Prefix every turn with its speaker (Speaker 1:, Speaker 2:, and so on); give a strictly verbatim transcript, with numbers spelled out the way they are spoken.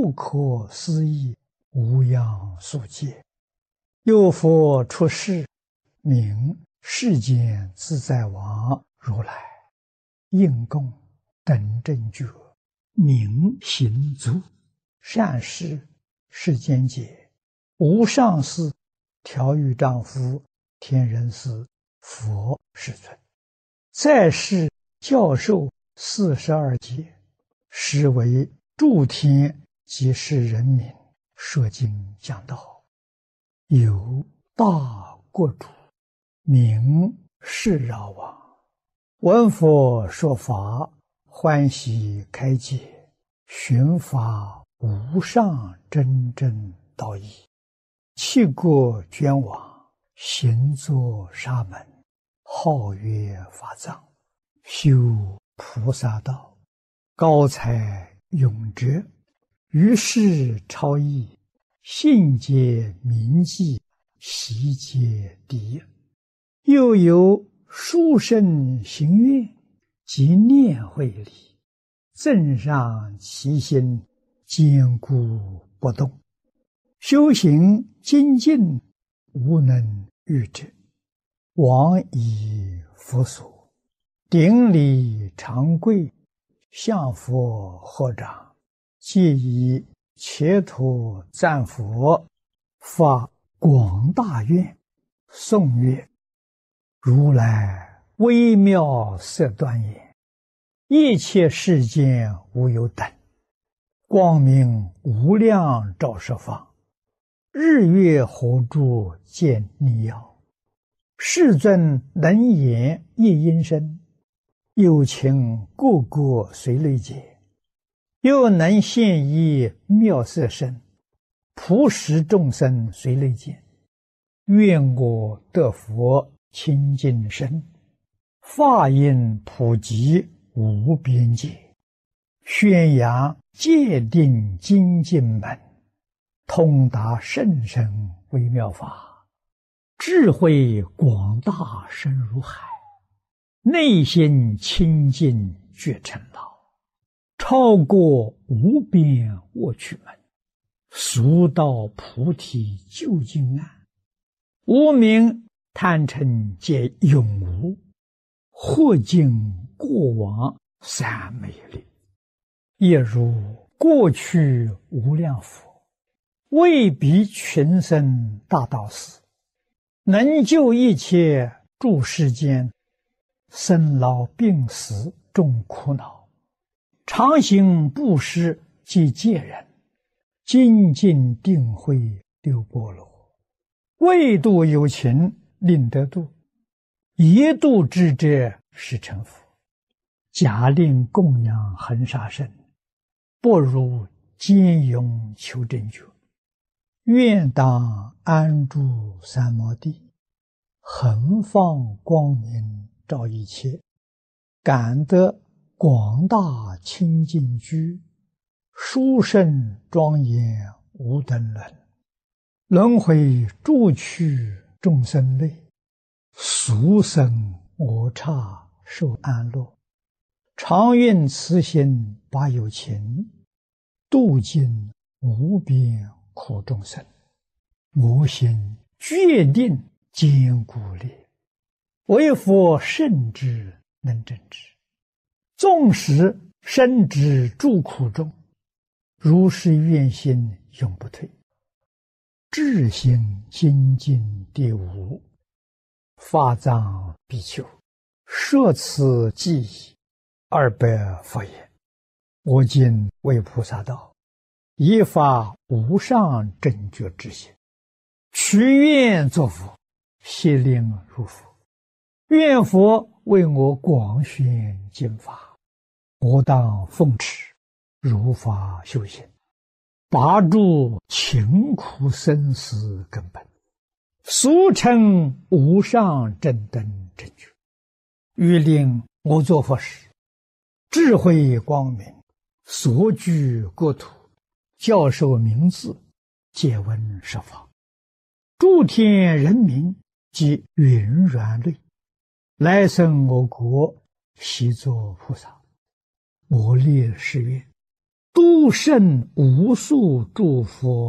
Speaker 1: 不可思议无量数劫。有佛出世，名世间自在王如来，应供等正觉，明行足，善事世间解，无上士调御丈夫，天人师，佛世尊，在世教授四十二劫，实为诸天及世人民说经讲道。有大国主，名释饶王，闻佛说法，欢喜开解，寻法无上真正道义，弃国捐往，行作沙门，号曰法藏，修菩萨道，高才永哲，于世超逸，信解铭记，习皆第一。又有殊胜行愿及念慧力，增上其心，坚固不动，修行精进，无能御之。往以佛所，顶礼长跪，向佛合掌，皆以切土赞佛，发广大愿，颂曰：如来微妙色端严，一切世间无有等，光明无量照十方，日月火柱见逆耀，世尊能言一音声，有情个个随类解，又能现一妙色身，普使众生随类见。愿我得佛清净身，法音普及无边界，宣扬戒定精进门，通达甚深微妙法，智慧广大深如海，内心清净觉成道，超过无边卧趣门，速到菩提究竟岸，无明贪嗔皆永无，或尽过往三昧力，也如过去无量佛，为彼群生大道士，能救一切诸世间生老病死众苦恼，常行布施及戒人，精进定慧六波罗，为度有情令得度，一度之者是成佛。假令供养恒沙身，不如坚勇求真觉。愿当安住三摩地，恒放光明照一切，感得广大清净居，殊胜庄严无等伦，轮回诸趣众生类，俗生我刹受安乐，常愿慈心把有情，度尽无边苦众生。我心决定坚固力，为佛圣之能证之，纵使身之诸苦中，如是愿心永不退。智心精进第五，法藏比丘，摄此记忆二百佛言：我今为菩萨道，以发无上正觉之心，许愿作佛，悉令入佛。愿佛为我广宣经法，我当奉持，如法修行，拔除勤苦生死根本，俗称无上正等正觉。欲令我作佛时，智慧光明，所居国土，教授名字，皆闻十方，诸天人民及云软类，来生我国，悉作菩萨。我立誓愿， 诸圣无数诸佛